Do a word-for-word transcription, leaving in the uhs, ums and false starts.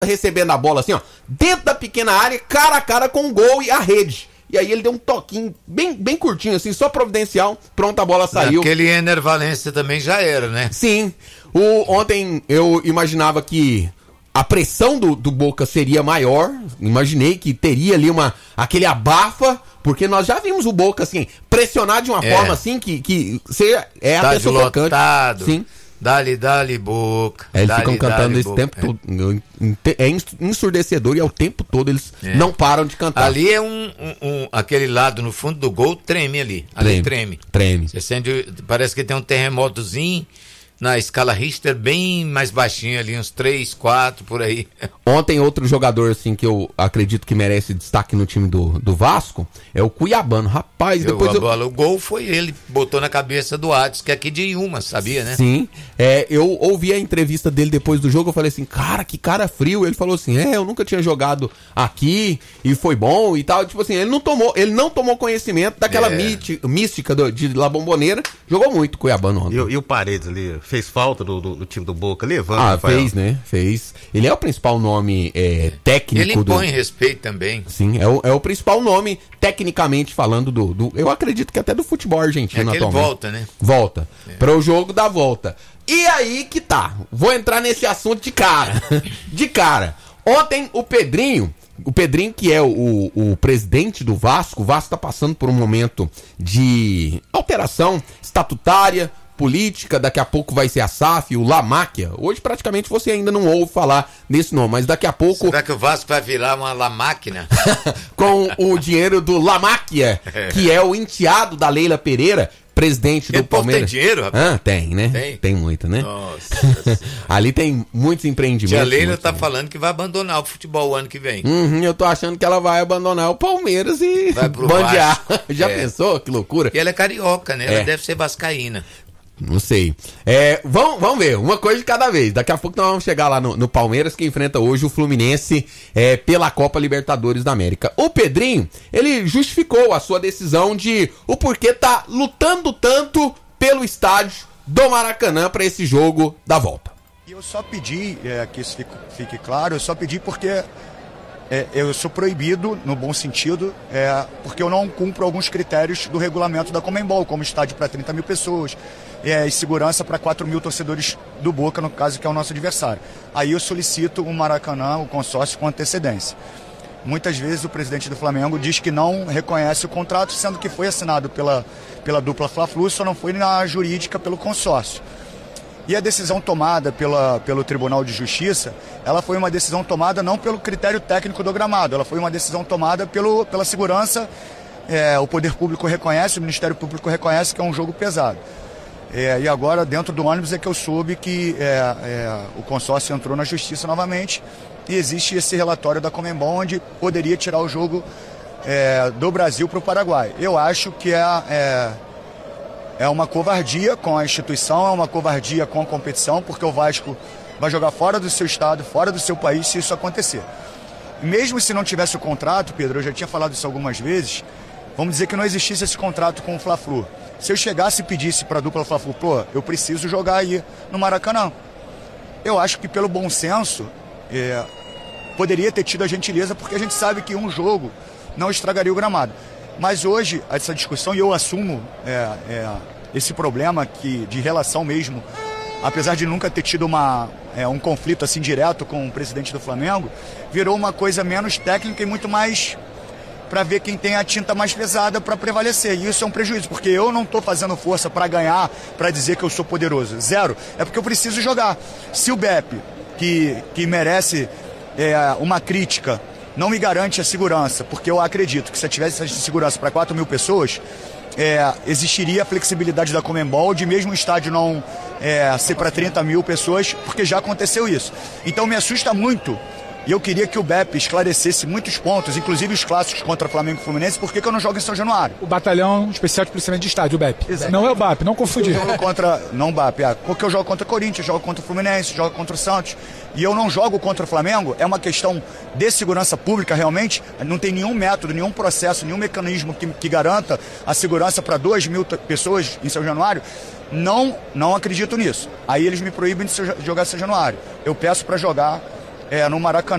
recebendo a bola assim, ó, dentro da pequena área, cara a cara com o gol e a rede. E aí ele deu um toquinho bem, bem curtinho, assim, só providencial, pronto, a bola saiu. Aquele Ener Valencia também já era, né? Sim. O, ontem eu imaginava que a pressão do, do Boca seria maior, imaginei que teria ali uma, aquele abafa, porque nós já vimos o Boca, assim, pressionar de uma é. forma assim que, que você é até sufocante. Sim. Dali, dali, Boca. É, eles dali, ficam cantando dali, esse boca. tempo todo. É ensurdecedor e ao tempo todo eles é. não param de cantar. Ali é um, um, um. Aquele lado no fundo do gol treme ali. Ali treme. Treme. Você sente, parece que tem um terremotozinho na escala Richter bem mais baixinho ali, uns três, quatro, por aí. Ontem outro jogador assim que eu acredito que merece destaque no time do, do Vasco é o Cuiabano. Rapaz, eu, depois... A eu... bola, o gol foi ele, botou na cabeça do Adson, que é aqui de Iuma, sabia, né? Sim, é, eu ouvi a entrevista dele depois do jogo, eu falei assim, cara, que cara frio. Ele falou assim, é, eu nunca tinha jogado aqui e foi bom e tal. Tipo assim, ele não tomou, ele não tomou conhecimento daquela é. míti, mística do, de La Bombonera. Jogou muito Cuiabano ontem. E, e o Paredes ali, fez falta do, do, do time do Boca, levando. Ah, Rafael. fez, né? Fez. Ele é o principal nome é, técnico. Ele impõe do... respeito também. Sim, é o, é o principal nome, tecnicamente falando, do, do. Eu acredito que até do futebol argentino é que atualmente. Ele volta, né? Volta. É. Para o jogo da volta. E aí que tá. Vou entrar nesse assunto de cara. de cara. Ontem o Pedrinho. O Pedrinho, que é o, o, o presidente do Vasco, o Vasco está passando por um momento de alteração estatutária, política, daqui a pouco vai ser a S A F, o La Máquia. Hoje praticamente você ainda não ouve falar nesse nome, mas daqui a pouco... Será que o Vasco vai virar uma La Máquina? Com o dinheiro do La Máquia, que é o enteado da Leila Pereira, presidente do Ele Palmeiras. Tem dinheiro, rapaz? Ah, tem, né? Tem? Tem muito, né? Nossa. Ali tem muitos empreendimentos. A Leila tá né? falando que vai abandonar o futebol o ano que vem. Uhum, eu tô achando que ela vai abandonar o Palmeiras e vai pro bandear. Já é. pensou? Que loucura. E ela é carioca, né? É. Ela deve ser vascaína. Não sei. É, vamos, vamos ver, uma coisa de cada vez. Daqui a pouco nós vamos chegar lá no, no Palmeiras, que enfrenta hoje o Fluminense é, pela Copa Libertadores da América. O Pedrinho, ele justificou a sua decisão de o porquê tá lutando tanto pelo estádio do Maracanã para esse jogo da volta. Eu só pedi, é, que isso fique, fique claro, eu só pedi porque é, eu sou proibido, no bom sentido, é, porque eu não cumpro alguns critérios do regulamento da Conmebol, como estádio para trinta mil pessoas, é, e segurança para quatro mil torcedores do Boca, no caso que é o nosso adversário. Aí eu solicito o Maracanã, o consórcio, com antecedência. Muitas vezes o presidente do Flamengo diz que não reconhece o contrato, sendo que foi assinado pela, pela dupla Fla-Flu, só não foi na jurídica pelo consórcio. E a decisão tomada pela, pelo Tribunal de Justiça, ela foi uma decisão tomada não pelo critério técnico do gramado, ela foi uma decisão tomada pelo, pela segurança. É, o Poder Público reconhece, o Ministério Público reconhece que é um jogo pesado. É, e agora, dentro do ônibus, é que eu soube que é, é, o consórcio entrou na Justiça novamente e existe esse relatório da Conmebol onde poderia tirar o jogo é, do Brasil para o Paraguai. Eu acho que é... é É uma covardia com a instituição, é uma covardia com a competição, porque o Vasco vai jogar fora do seu estado, fora do seu país, se isso acontecer. Mesmo se não tivesse o contrato, Pedro, eu já tinha falado isso algumas vezes, vamos dizer que não existisse esse contrato com o Fla-Flu. Se eu chegasse e pedisse para a dupla Fla-Flu, pô, eu preciso jogar aí no Maracanã. Eu acho que pelo bom senso, é, poderia ter tido a gentileza, porque a gente sabe que um jogo não estragaria o gramado. Mas hoje, essa discussão, e eu assumo é, é, esse problema que, de relação mesmo, apesar de nunca ter tido uma, é, um conflito assim direto com o presidente do Flamengo, virou uma coisa menos técnica e muito mais para ver quem tem a tinta mais pesada para prevalecer. E isso é um prejuízo, porque eu não estou fazendo força para ganhar, para dizer que eu sou poderoso. Zero. É porque eu preciso jogar. Se o B E P, que, que merece é, uma crítica, não me garante a segurança, porque eu acredito que se eu tivesse essa segurança para quatro mil pessoas, é, existiria a flexibilidade da Conmebol de mesmo o estádio não é, ser para trinta mil pessoas, porque já aconteceu isso. Então me assusta muito, e eu queria que o B E P esclarecesse muitos pontos, inclusive os clássicos contra Flamengo e Fluminense, por que eu não jogo em São Januário? O Batalhão Especial de Policiamento de Estádio, o B E P. Exato. Não é o B A P, não confundir. Eu jogo contra, não o B A P, é, porque eu jogo contra o Corinthians, jogo contra o Fluminense, jogo contra o Santos, e eu não jogo contra o Flamengo, é uma questão de segurança pública realmente, não tem nenhum método, nenhum processo, nenhum mecanismo que, que garanta a segurança para duas mil pessoas em São Januário, não, não acredito nisso. Aí eles me proíbem de jogar em São Januário. Eu peço para jogar é, no Maracanã.